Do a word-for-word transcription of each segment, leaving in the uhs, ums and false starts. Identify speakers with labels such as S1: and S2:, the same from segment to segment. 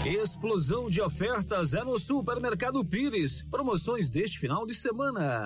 S1: Explosão de ofertas é no Supermercado Pires. Promoções deste final de semana.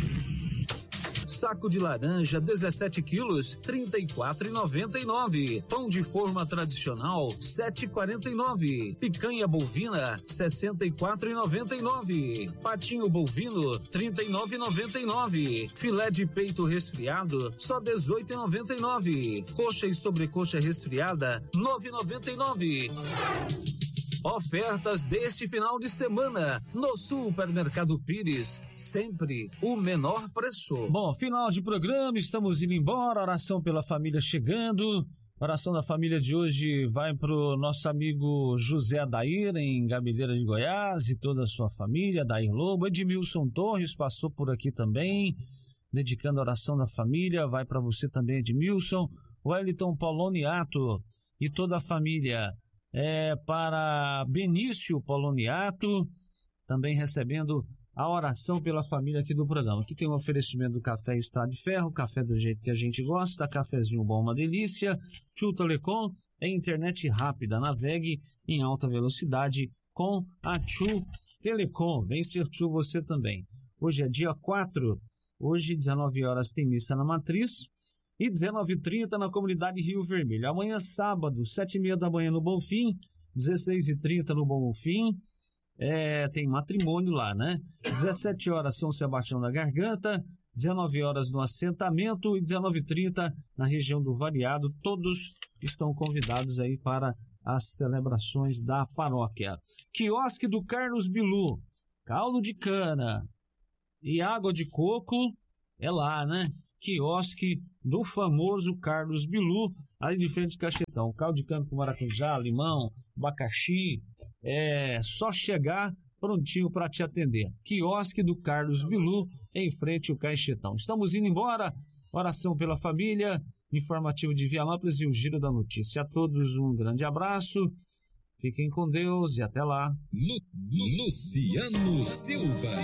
S1: Saco de laranja dezessete quilos, trinta e quatro reais e noventa e nove centavos. Pão de forma tradicional, sete reais e quarenta e nove centavos. Picanha bovina, sessenta e quatro reais e noventa e nove centavos. Patinho bovino, trinta e nove reais e noventa e nove centavos. Filé de peito resfriado, só dezoito reais e noventa e nove centavos. Coxa e sobrecoxa resfriada, nove reais e noventa e nove centavos. Ofertas deste final de semana no Supermercado Pires, sempre o menor preço. Bom, final de programa, estamos indo embora, oração pela família chegando. Oração da família de hoje vai pro nosso amigo José Adair, em Gameleira de Goiás, e toda a sua família, Adair Lobo. Edmilson Torres passou por aqui também, dedicando a oração da família, vai para você também, Edmilson. Wellington Poloniato e toda a família. É, para Benício Poloniato, também recebendo a oração pela família aqui do programa. Aqui tem um oferecimento do Café Estrada de Ferro, café do jeito que a gente gosta, cafezinho bom, uma delícia. Tchu Telecom é internet rápida, navegue em alta velocidade com a Tchu Telecom. Vem ser Tchu você também. Hoje é dia quatro, hoje dezenove horas tem missa na Matriz. E dezenove e trinta na comunidade Rio Vermelho. Amanhã, sábado, sete e meia da manhã no Bonfim, dezesseis e trinta no Bonfim. É, tem matrimônio lá, né? dezessete horas São Sebastião da Garganta, dezenove horas no assentamento e dezenove e trinta na região do Variado. Todos estão convidados aí para as celebrações da paróquia. Quiosque do Carlos Bilu, caldo de cana e água de coco é lá, né? Quiosque do famoso Carlos Bilu, ali de frente de Cachetão. Caldo de cana com maracujá, limão, abacaxi, é só chegar prontinho para te atender. Quiosque do Carlos Bilu, em frente ao Caixetão. Estamos indo embora. Oração pela família, informativo de Vianópolis e o Giro da Notícia. A todos um grande abraço, fiquem com Deus e até lá.
S2: Lu- Luciano Silva.